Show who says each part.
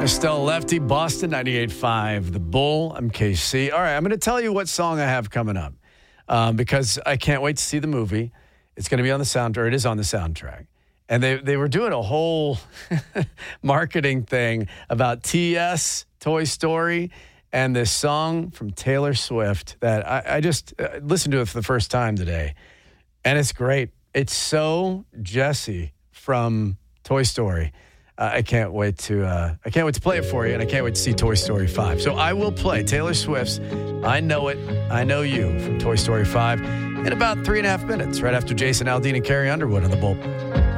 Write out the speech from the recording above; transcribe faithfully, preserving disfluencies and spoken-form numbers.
Speaker 1: Estelle Lefty, Boston ninety-eight point five, The Bull. I'm K C. All right, I'm going to tell you what song I have coming up um, because I can't wait to see the movie. It's going to be on the soundtrack, or it is on the soundtrack. And they, they were doing a whole marketing thing about T S, Toy Story, and this song from Taylor Swift that I, I just uh, listened to it for the first time today. And it's great. It's so Jessie from Toy Story. Uh, I can't wait to uh, I can't wait to play it for you, and I can't wait to see Toy Story five. So I will play Taylor Swift's I Know It, I Know You from Toy Story five in about three and a half minutes, right after Jason Aldean and Carrie Underwood on The Bull.